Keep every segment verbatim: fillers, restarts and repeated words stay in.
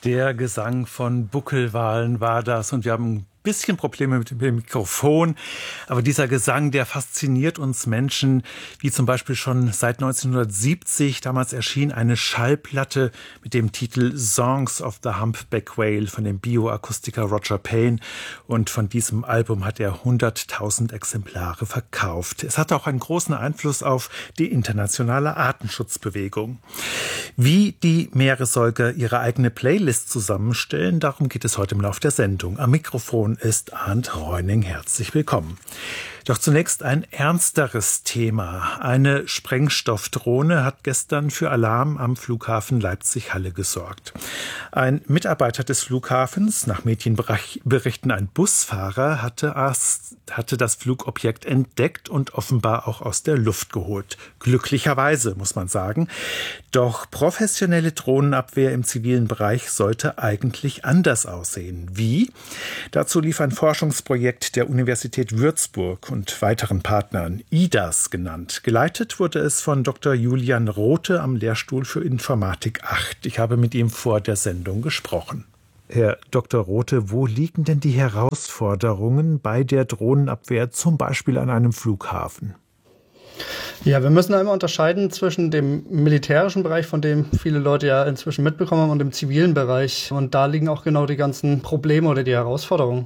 Der Gesang von Buckelwalen war das und wir haben ein bisschen Probleme mit dem Mikrofon, aber dieser Gesang, der fasziniert uns Menschen, wie zum Beispiel schon seit neunzehnhundertsiebzig, damals erschien eine Schallplatte mit dem Titel Songs of the Humpback Whale von dem Bioakustiker Roger Payne, und von diesem Album hat er hunderttausend Exemplare verkauft. Es hatte auch einen großen Einfluss auf die internationale Artenschutzbewegung. Wie die Meeressäuger ihre eigene Playlist zusammenstellen, darum geht es heute im Laufe der Sendung. Am Mikrofon ist Arndt Reuning. Herzlich willkommen. Doch zunächst ein ernsteres Thema. Eine Sprengstoffdrohne hat gestern für Alarm am Flughafen Leipzig-Halle gesorgt. Ein Mitarbeiter des Flughafens, nach Medienberichten ein Busfahrer, hatte, hatte das Flugobjekt entdeckt und offenbar auch aus der Luft geholt. Glücklicherweise, muss man sagen. Doch professionelle Drohnenabwehr im zivilen Bereich sollte eigentlich anders aussehen. Wie? Dazu lief ein Forschungsprojekt der Universität Würzburg und weiteren Partnern, I D A S genannt. Geleitet wurde es von Doktor Julian Rothe am Lehrstuhl für Informatik acht. Ich habe mit ihm vor der Sendung gesprochen. Herr Doktor Rothe, wo liegen denn die Herausforderungen bei der Drohnenabwehr, zum Beispiel an einem Flughafen? Ja, wir müssen einmal unterscheiden zwischen dem militärischen Bereich, von dem viele Leute ja inzwischen mitbekommen haben, und dem zivilen Bereich. Und da liegen auch genau die ganzen Probleme oder die Herausforderungen.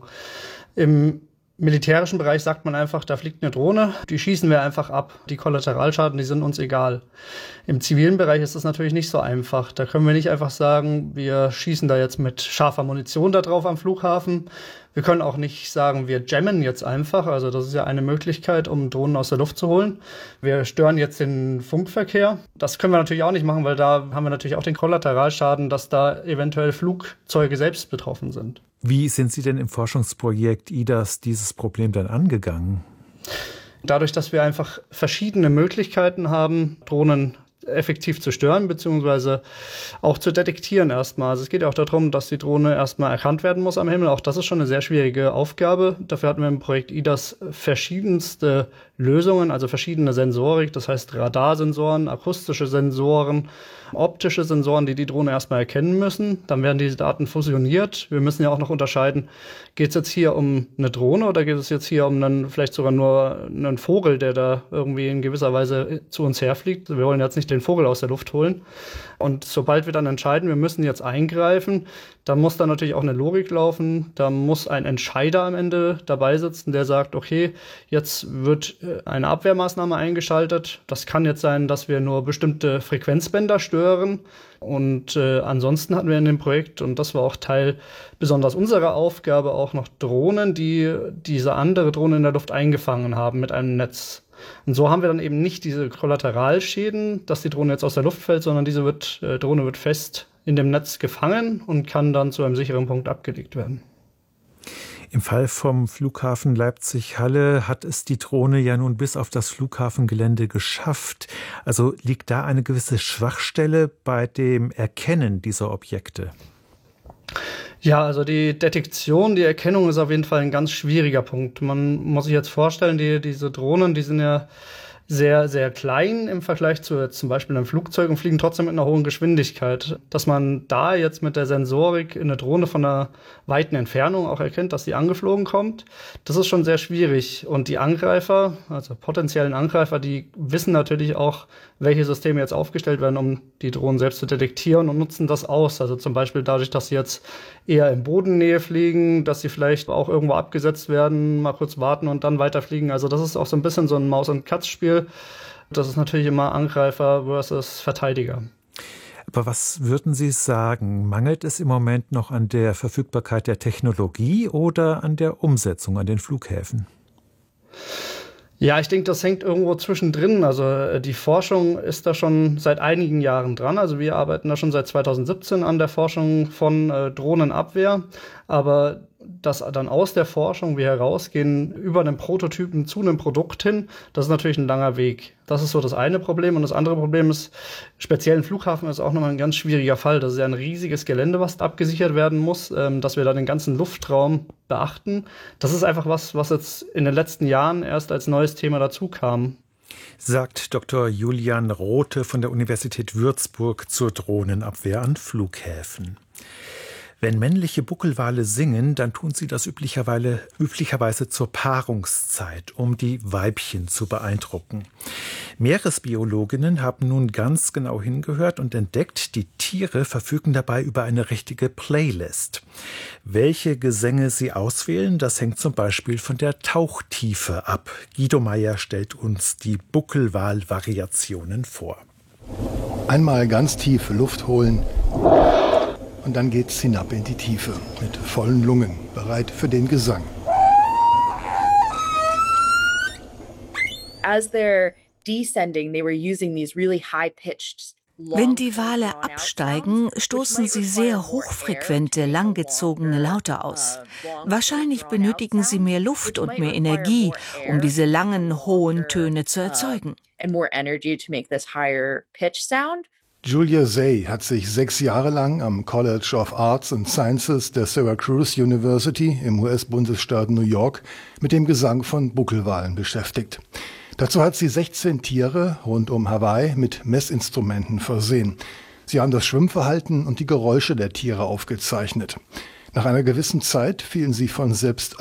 Im militärischen Bereich sagt man einfach, da fliegt eine Drohne, die schießen wir einfach ab. Die Kollateralschaden, die sind uns egal. Im zivilen Bereich ist das natürlich nicht so einfach. Da können wir nicht einfach sagen, wir schießen da jetzt mit scharfer Munition da drauf am Flughafen. Wir können auch nicht sagen, wir jammen jetzt einfach. Also das ist ja eine Möglichkeit, um Drohnen aus der Luft zu holen. Wir stören jetzt den Funkverkehr. Das können wir natürlich auch nicht machen, weil da haben wir natürlich auch den Kollateralschaden, dass da eventuell Flugzeuge selbst betroffen sind. Wie sind Sie denn im Forschungsprojekt I D A S dieses Problem dann angegangen? Dadurch, dass wir einfach verschiedene Möglichkeiten haben, Drohnen effektiv zu stören, beziehungsweise auch zu detektieren erstmal. Also es geht ja auch darum, dass die Drohne erstmal erkannt werden muss am Himmel. Auch das ist schon eine sehr schwierige Aufgabe. Dafür hatten wir im Projekt I D A S verschiedenste Lösungen, also verschiedene Sensorik, das heißt Radarsensoren, akustische Sensoren, optische Sensoren, die die Drohne erstmal erkennen müssen. Dann werden diese Daten fusioniert. Wir müssen ja auch noch unterscheiden, geht es jetzt hier um eine Drohne oder geht es jetzt hier um einen, vielleicht sogar nur einen Vogel, der da irgendwie in gewisser Weise zu uns herfliegt. Wir wollen jetzt nicht den Vogel aus der Luft holen. Und sobald wir dann entscheiden, wir müssen jetzt eingreifen, da muss dann natürlich auch eine Logik laufen. Da muss ein Entscheider am Ende dabei sitzen, der sagt, okay, jetzt wird eine Abwehrmaßnahme eingeschaltet. Das kann jetzt sein, dass wir nur bestimmte Frequenzbänder stören. Und äh, ansonsten hatten wir in dem Projekt, und das war auch Teil besonders unserer Aufgabe, auch noch Drohnen, die diese andere Drohne in der Luft eingefangen haben mit einem Netz. Und so haben wir dann eben nicht diese Kollateralschäden, dass die Drohne jetzt aus der Luft fällt, sondern diese wird, äh, Drohne wird fest in dem Netz gefangen und kann dann zu einem sicheren Punkt abgelegt werden. Im Fall vom Flughafen Leipzig-Halle hat es die Drohne ja nun bis auf das Flughafengelände geschafft. Also liegt da eine gewisse Schwachstelle bei dem Erkennen dieser Objekte? Ja, also die Detektion, die Erkennung ist auf jeden Fall ein ganz schwieriger Punkt. Man muss sich jetzt vorstellen, die, diese Drohnen, die sind ja sehr, sehr klein im Vergleich zu jetzt zum Beispiel einem Flugzeug und fliegen trotzdem mit einer hohen Geschwindigkeit. Dass man da jetzt mit der Sensorik in eine Drohne von einer weiten Entfernung auch erkennt, dass sie angeflogen kommt, das ist schon sehr schwierig. Und die Angreifer, also potenziellen Angreifer, die wissen natürlich auch, welche Systeme jetzt aufgestellt werden, um die Drohnen selbst zu detektieren, und nutzen das aus. Also zum Beispiel dadurch, dass sie jetzt eher in Bodennähe fliegen, dass sie vielleicht auch irgendwo abgesetzt werden, mal kurz warten und dann weiterfliegen. Also das ist auch so ein bisschen so ein Maus- und Katz-Spiel. Das ist natürlich immer Angreifer versus Verteidiger. Aber was würden Sie sagen? Mangelt es im Moment noch an der Verfügbarkeit der Technologie oder an der Umsetzung an den Flughäfen? Ja, ich denke, das hängt irgendwo zwischendrin. Also die Forschung ist da schon seit einigen Jahren dran. Also wir arbeiten da schon seit zweitausendsiebzehn an der Forschung von äh, Drohnenabwehr. Aber das dann aus der Forschung wir herausgehen über einen Prototypen zu einem Produkt hin, das ist natürlich ein langer Weg. Das ist so das eine Problem. Und das andere Problem ist, speziell ein Flughafen ist auch nochmal ein ganz schwieriger Fall. Das ist ja ein riesiges Gelände, was abgesichert werden muss, ähm, dass wir da den ganzen Luftraum beachten. Das ist einfach was, was jetzt in den letzten Jahren erst als neues Thema dazu kam. Sagt Doktor Julian Rothe von der Universität Würzburg zur Drohnenabwehr an Flughäfen. Wenn männliche Buckelwale singen, dann tun sie das üblicherweise, üblicherweise zur Paarungszeit, um die Weibchen zu beeindrucken. Meeresbiologinnen haben nun ganz genau hingehört und entdeckt, die Tiere verfügen dabei über eine richtige Playlist. Welche Gesänge sie auswählen, das hängt zum Beispiel von der Tauchtiefe ab. Guido Meyer stellt uns die Buckelwal-Variationen vor. Einmal ganz tief Luft holen und dann geht's hinab in die Tiefe mit vollen Lungen, bereit für den Gesang. As they're descending, they were using these really high-pitched. Wenn die Wale absteigen, stoßen sie sehr hochfrequente, langgezogene Laute aus. Wahrscheinlich benötigen sie mehr Luft und mehr Energie, um diese langen, hohen Töne zu erzeugen. Julia Zay hat sich sechs Jahre lang am College of Arts and Sciences der Syracuse University im U S-Bundesstaat New York mit dem Gesang von Buckelwalen beschäftigt. Dazu hat sie sechzehn Tiere rund um Hawaii mit Messinstrumenten versehen. Sie haben das Schwimmverhalten und die Geräusche der Tiere aufgezeichnet. Nach einer gewissen Zeit fielen sie von selbst